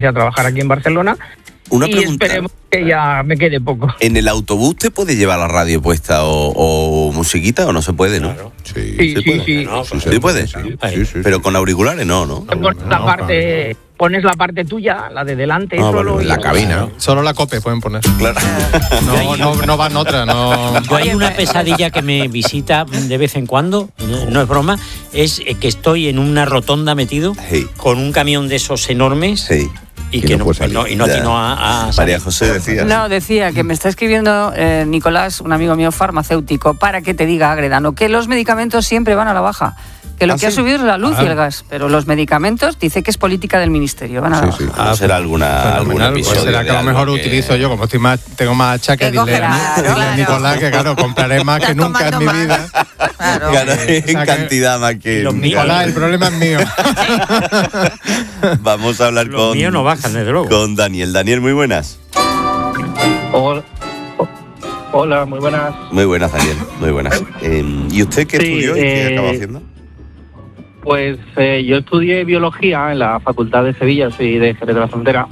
a trabajar aquí en Barcelona. Una y pregunta. esperemos que ya me quede poco. ¿En el autobús te puede llevar la radio puesta o musiquita o no se puede, no? Claro. Sí. ¿Sí puede? Sí. Pero con auriculares no. Pones la parte tuya, la de delante, Ah, solo. vale, y La ya. cabina. Solo la COPE pueden poner. Claro. No van otra, no. Yo hay una pesadilla que me visita de vez en cuando, no es broma, es que estoy en una rotonda metido Sí. con un camión de esos enormes Sí. y que no puede salir. atino a salir. María José decía. No, decía que me está escribiendo Nicolás, un amigo mío farmacéutico, para que te diga, Agredano, que los medicamentos siempre van a la baja. Que lo ¿Ah, que ha sí? subido es la luz y el gas, pero los medicamentos dice que es política del ministerio, van a la baja. No será algún Fenomenal, episodio. pues será que a lo de mejor algo que- utilizo yo, como tengo más achaques, Que dile cogerá, a claro. Nicolás que claro, compraré más que Estás nunca en mi tomando vida. Claro. Claro, O sea en que- cantidad más que... Los míos. Nicolás, el problema es mío. Vamos a hablar Los míos no bajan, desde luego. con Daniel. Daniel, muy buenas. Hola, muy buenas. Muy buenas, Daniel. Muy buenas. ¿Y usted qué Sí, estudió y qué acabó haciendo? Pues yo estudié biología en la Facultad de Sevilla, soy de Jerez de la Frontera.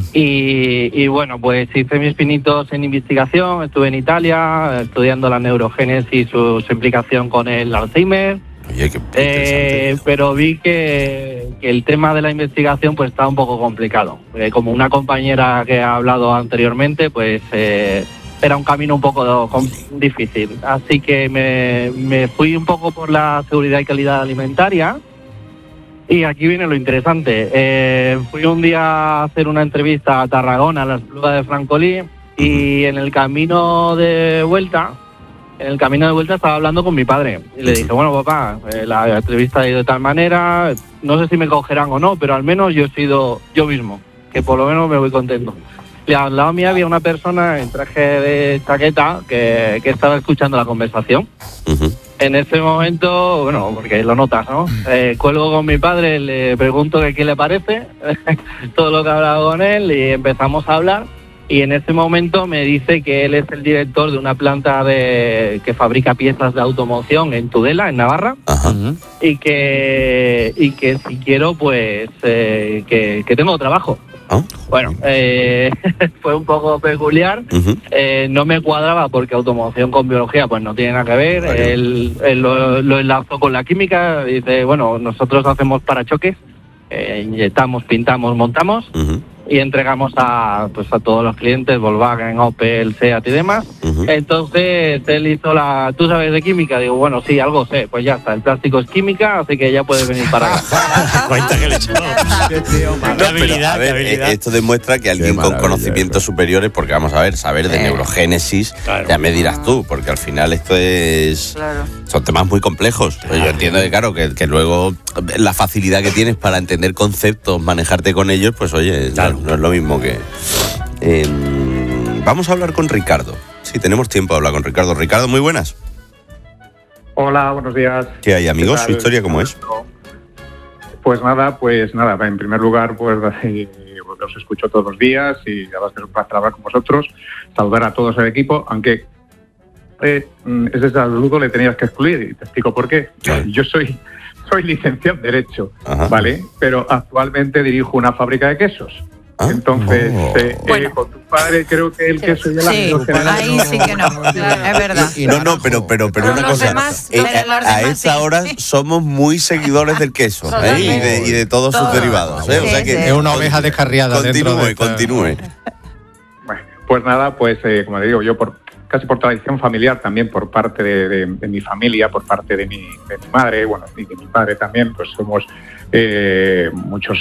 Y bueno, pues hice mis pinitos en investigación, estuve en Italia estudiando la neurogénesis, su implicación con el Alzheimer. Oye, qué interesante. Pero vi que el tema de la investigación pues está un poco complicado. Como una compañera que ha hablado anteriormente, pues era un camino un poco difícil. Así que me fui un poco por la seguridad y calidad alimentaria. Y aquí viene lo interesante. Fui un día a hacer una entrevista a Tarragona, a la Espluga de Francolí, y en el camino de vuelta estaba hablando con mi padre. Y le dije, bueno, papá, la entrevista ha ido de tal manera, no sé si me cogerán o no, pero al menos yo he sido yo mismo, que por lo menos me voy contento. Y al lado mío había una persona en traje de chaqueta que estaba escuchando la conversación. Ujú. En ese momento, bueno, porque lo notas, ¿no? Cuelgo con mi padre, le pregunto que qué le parece, todo lo que he hablado con él, y empezamos a hablar. Y en ese momento me dice que él es el director de una planta que fabrica piezas de automoción en Tudela, en Navarra, Ajá. y que si quiero, pues, que tengo trabajo. ¿Ah? Bueno, fue un poco peculiar. Ujú. No me cuadraba porque automoción con biología pues no tiene nada que ver. Claro. Él lo enlazó con la química. Dice, bueno, nosotros hacemos parachoques, inyectamos, pintamos, montamos Ujú. y entregamos a todos los clientes, Volkswagen, Opel, Seat y demás. Ujú. Entonces él hizo ¿tú sabes de química? Digo, bueno, sí, algo sé. Pues ya está, el plástico es química, así que ya puedes venir para acá. Cuenta que le echó. No, Qué habilidad, a ver, qué habilidad. esto demuestra que alguien con maravilla conocimientos superiores, porque vamos a ver, saber de neurogénesis, Claro. ya me dirás tú, porque al final esto es... Claro. Son temas muy complejos. Yo entiendo que, claro, que luego la facilidad que tienes para entender conceptos, manejarte con ellos, pues oye, Claro. no es lo mismo que... vamos a hablar con Ricardo. Sí, tenemos tiempo de hablar con Ricardo. Ricardo, muy buenas. Hola, buenos días. ¿Qué hay, amigos? ¿Qué ¿Su tal? historia cómo es? Pues nada, en primer lugar, pues os escucho todos los días y la verdad es que es un placer hablar con vosotros, saludar a todos el equipo, aunque ese saludo le tenías que excluir y te explico por qué. Claro. Yo soy licenciado en Derecho, Ajá. ¿vale? Pero actualmente dirijo una fábrica de quesos. Ah. Entonces, Bueno. con tu padre creo que el queso ya Sí, la ahí sí que no, es verdad. No, pero Pero una los cosa. demás- eh, pero los a demás esta sí. hora somos muy seguidores del queso Totalmente. y de todos sus Todo. derivados. O sea Sí, que sí. Es una oveja descarriada dentro de Continúe. Bueno, pues nada, como le digo, yo casi por tradición familiar, también por parte de mi familia, por parte de mi madre, bueno, y de mi padre también, pues somos muchos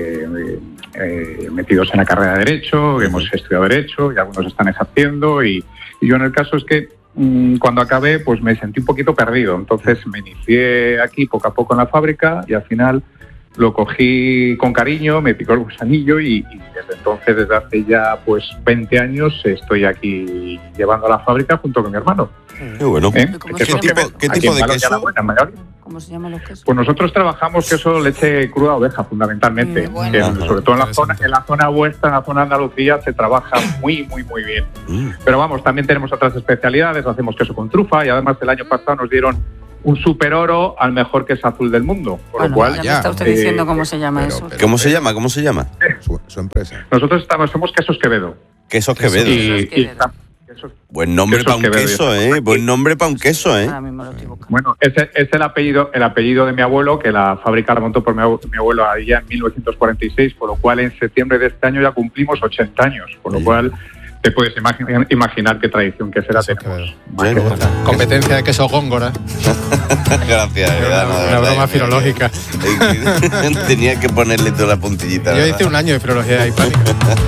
metidos en la carrera de Derecho, hemos estudiado Derecho y algunos están ejerciendo y yo en el caso es que cuando acabé pues me sentí un poquito perdido, entonces me inicié aquí poco a poco en la fábrica y al final lo cogí con cariño, me picó el gusanillo y desde entonces, desde hace ya pues 20 años, estoy aquí llevando la fábrica junto con mi hermano. Qué bueno. ¿Cómo ¿Qué se llama? tipo de queso? ¿Cómo se llaman los quesos? Pues nosotros trabajamos queso leche cruda oveja, fundamentalmente. Bueno. Que, Ajá. sobre todo en la zona vuestra, en la zona de Andalucía, se trabaja muy bien. Pero vamos, también tenemos otras especialidades, hacemos queso con trufa y además el año pasado nos dieron un super oro al mejor queso azul del mundo. Por Bueno, lo cual, ya me está usted diciendo cómo se llama pero- eso. pero- ¿Cómo se llama? ¿Cómo se llama? Su empresa. nosotros somos Quesos Quevedo. Quesos Quevedo. Quesos Quevedo. Buen nombre Quesos para un Quevedo. queso, ¿eh? Buen nombre para un queso, ¿eh? Ahora mismo lo estoy buscando. Bueno, ese es el apellido de mi abuelo, que la fábrica la montó por mi abuelo allá en 1946, por lo cual en septiembre de este año ya cumplimos 80 años, por lo cual te puedes imaginar qué tradición que será. Quesos tenemos. Quevedo. Más que esta. Competencia de queso góngora. Gracias, Agredano. de Una verdad, broma que- filológica. Tenía que ponerle toda la puntillita. Yo ¿verdad? hice un año de filología hispánica.